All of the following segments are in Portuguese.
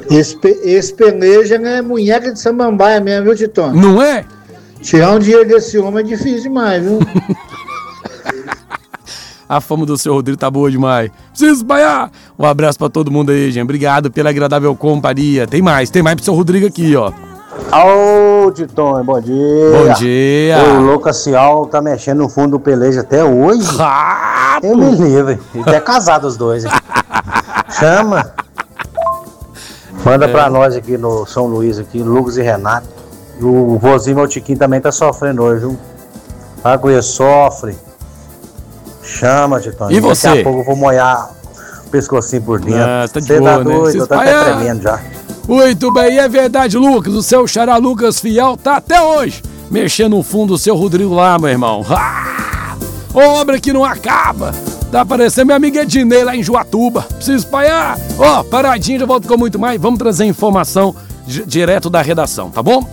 Esse peleja não é munheca de samambaia mesmo, viu, Titone? Não é? Tirar um dinheiro desse homem é difícil demais, viu? A fama do seu Rodrigo tá boa demais. Preciso espalhar. Um abraço pra todo mundo aí, gente. Obrigado pela agradável companhia. Tem mais pro seu Rodrigo aqui, ó. Ô, Titone, bom dia. Bom dia. O Lucas Cial tá mexendo no fundo do peleja até hoje. Rato. Eu me livre. E até casado os dois, hein? Chama. Manda pra nós aqui no São Luís, aqui, Lucas e Renato. O vozinho, meu Tiquinho, também tá sofrendo hoje, viu? Água sofre. Chama, Titone. E você? Daqui a pouco eu vou molhar o pescocinho por dentro. Tá de boa, tá doido, né? eu tô até tremendo já. Muito bem, é verdade, Lucas. O seu xará Lucas Fiel tá até hoje mexendo no fundo do seu Rodrigo lá, meu irmão. Obra que não acaba. Tá parecendo minha amiga Ednei lá em Juatuba. Preciso espalhar. Paradinho, já volto com muito mais. Vamos trazer informação direto da redação, tá bom?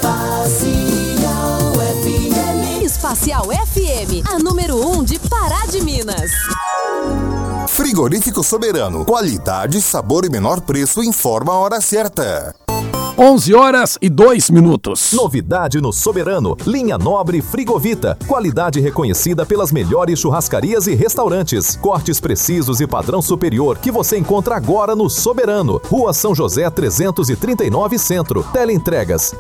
Espacial FM, a número 1 de Pará de Minas. Frigorífico Soberano. Qualidade, sabor e menor preço. Informa a hora certa. 11h02. Novidade no Soberano, linha Nobre Frigovita. Qualidade reconhecida pelas melhores churrascarias e restaurantes. Cortes precisos e padrão superior que você encontra agora no Soberano. Rua São José 339 Centro. Teleentregas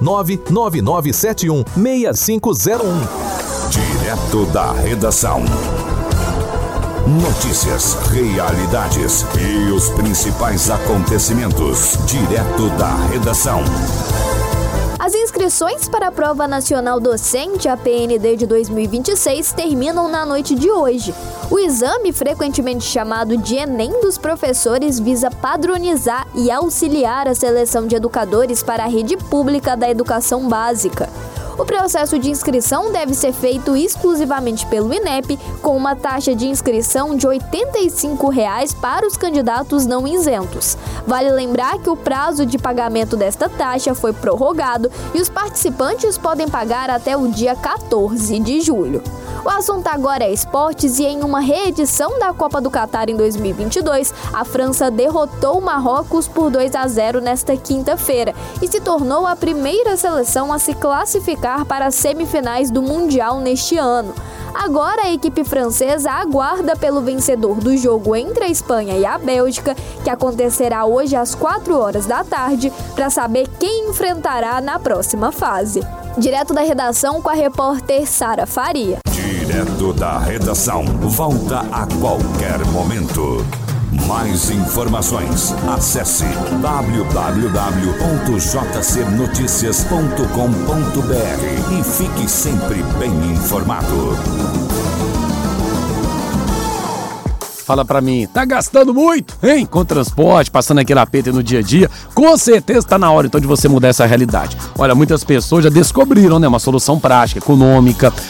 99971-6501. Direto da redação. Notícias, realidades e os principais acontecimentos. Direto da redação. As inscrições para a Prova Nacional Docente, a PND de 2026, terminam na noite de hoje. O exame, frequentemente chamado de Enem dos professores, visa padronizar e auxiliar a seleção de educadores para a rede pública da educação básica. O processo de inscrição deve ser feito exclusivamente pelo INEP, com uma taxa de inscrição de R$ 85,00 para os candidatos não isentos. Vale lembrar que o prazo de pagamento desta taxa foi prorrogado e os participantes podem pagar até o dia 14 de julho. O assunto agora é esportes e em uma reedição da Copa do Catar em 2022, a França derrotou o Marrocos por 2-0 nesta quinta-feira e se tornou a primeira seleção a se classificar para as semifinais do Mundial neste ano. Agora a equipe francesa aguarda pelo vencedor do jogo entre a Espanha e a Bélgica, que acontecerá hoje às 16h, para saber quem enfrentará na próxima fase. Direto da redação com a repórter Sara Faria. Direto da redação. Volta a qualquer momento. Mais informações, acesse www.jcnoticias.com.br e fique sempre bem informado. Fala pra mim, tá gastando muito, hein? Com transporte, passando aquele aperto no dia a dia. Com certeza tá na hora, então, de você mudar essa realidade. Olha, muitas pessoas já descobriram, né? Uma solução prática, econômica,